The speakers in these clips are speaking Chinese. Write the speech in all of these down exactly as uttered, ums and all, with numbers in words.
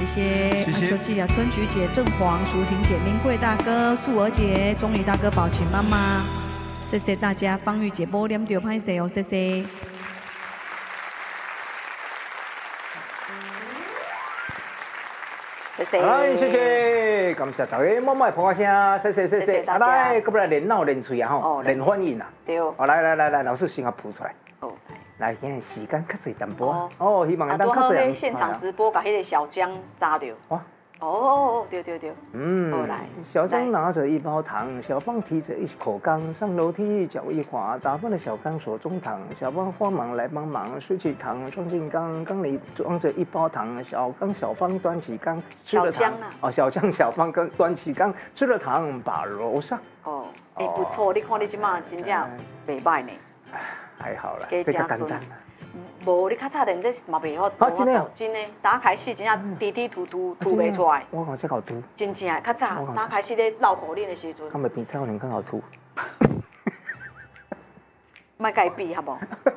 谢谢谢安秋季啊、春菊姐、郑黄、淑婷姐、明贵大哥、素娥姐、钟离大哥、宝琴妈妈，谢谢大家。方玉姐波念丢拍谁哦，谢谢。 谢谢。 哎，谢谢，感谢大家默默捧我声，谢谢谢谢。 谢谢大家来，搁不来连闹连嘴啊吼， 哦连欢迎啊。 对。哦， 来来来来，老师先啊谱出来。 来。 来，现在时间较侪淡薄哦哦，希望啊， 咱拄好较侪迄现场直播，把迄个小江扎着。 哇！ 哦哦哦，对对对。 嗯， 哦来， 小张拿着一包糖，小芳提着一口缸，上楼梯脚一滑，打翻了小缸手中糖，小芳慌忙来帮忙，拾起糖装进缸，缸里装着一包糖，小刚小芳端起缸，吃了糖小江啊哦，小江小芳跟端起缸，吃了糖把楼上。 哦，哎不错，你看你即马真正袂歹呢。 还好啦， 加这个加顺简单啦。 无，你较差点这嘛袂好。 啊真的哦真的，打开始真正滴滴突突突袂出来。 我讲这好吐， 真正的，较早我讲打开始咧绕口令的时阵， 他们比蔡永年更好吐。 莫甲伊比好无？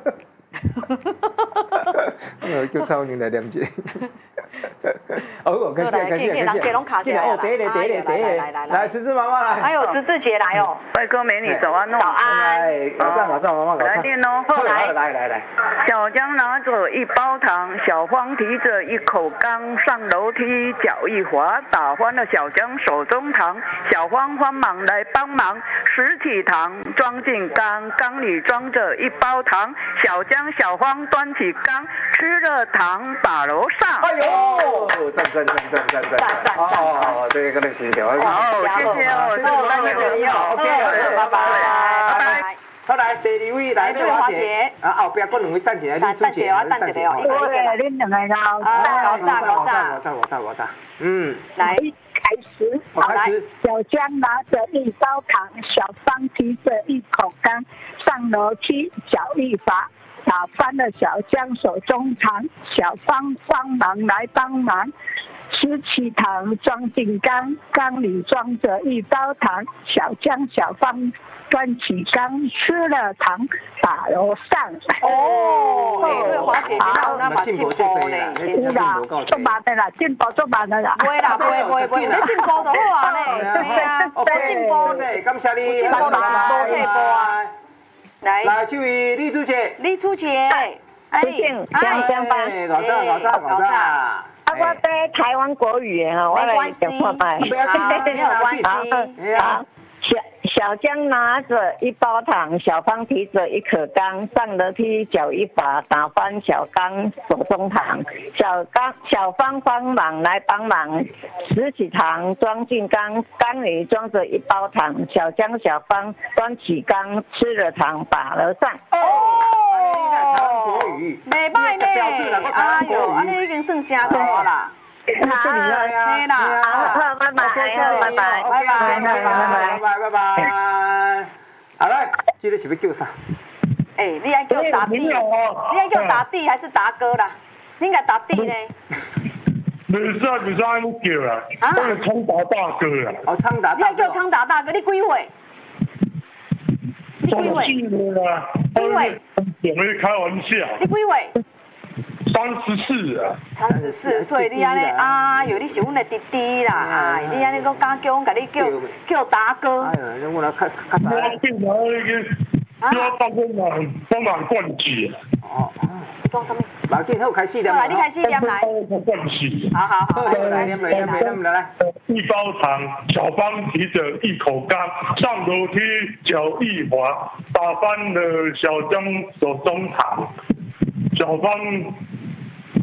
呃，叫蔡永年来念一个。哦，我开始开始开始。 拢卡起来哦，第一个第一个第一个，来，芝芝妈妈来。 哎呦，芝芝姐来哦！ 外哥美女早安哦！ 早安。 来，搞上搞上，妈妈搞上。 来练哦！ 来来来来。 小江拿着一包糖，小芳提着一口缸，上楼梯脚一滑，打翻了小江手中糖。小芳慌忙来帮忙，拾起糖装进缸，缸里装着一包糖。小江小芳端起缸，吃了糖把楼上。 哎呦，赞赞赞赞赞赞！ 赞赞赞！ 哦，这个可能是条。 好，谢谢哦， 谢谢妈妈，谢谢哦。OK， 拜拜拜拜。 好来，第二位来对华姐，啊后边搁两位等一下， 等一下，我等一下哦。 对，恁两个高高炸高炸高炸高炸高炸，嗯， 来开始。 好来， 小江拿着一包糖，小芳提着一口缸，上楼梯脚一滑，打翻了小江手中糖，小芳慌忙来帮忙。拾起糖装进缸，缸里装着一包糖，小江小芳端起缸吃了糖打楼上。 哦，哎，瑞华姐今天有那么进步呢，真是啦，做慢的啦，进步做慢的啦。 不会啦，不会不会不会，有咧进步就好啊咧，对啊，有进步， 感谢你， 有进步就是无退步啊。来， 来，这位李主姐， 李主姐，哎， 江江班， 搞炸搞炸搞炸。 啊，我在台湾国语哈，我来讲话吧。 没有关系。 好，小小江拿着一包糖，小芳提着一颗缸，上楼梯脚一滑，打翻小缸手中糖。小缸小芳慌忙来帮忙，拾起糖装进缸，缸里装着一包糖。小江小芳端起缸吃了糖，把了上。 哦，袂歹呢，哎呦，安尼已经算真高啦。 最厉害呀！ 对啦， 好，拜拜，拜拜，拜拜， 拜拜，拜拜， 拜拜，拜拜。好来，这个是要叫啥？ 哎，你爱叫达弟，你爱叫达弟还是达哥啦？你应该达弟呢？ 袂使袂使安尼叫啦，我是昌达大哥啦。 哦，昌达大哥。 你爱叫昌达大哥，你几岁？你几岁？ 几岁啊？ 几岁？ 我没开玩笑。 你几岁？ 三十四啊。 三十四岁，你安尼啊哟，你是阮的弟弟啦，哎，你安尼搁敢叫阮甲你叫叫达哥？ 哎呀，我来较较啥？ 我变成那个，我当兵嘛，帮忙灌气。 哦哦。 你讲什么？ 马进好开始了。 好来，你开始念来。 灌气。 好好好，来来来来来来来。 一包糖，小芳提着一口缸，上楼梯脚一滑，打翻了小江手中糖。小芳